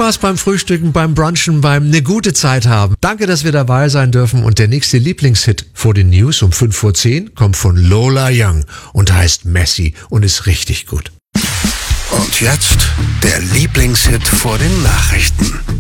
Spaß beim Frühstücken, beim Brunchen, beim eine gute Zeit haben. Danke, dass wir dabei sein dürfen. Und der nächste Lieblingshit vor den News um 5:10 kommt von Lola Young und heißt Messi und ist richtig gut. Und jetzt der Lieblingshit vor den Nachrichten.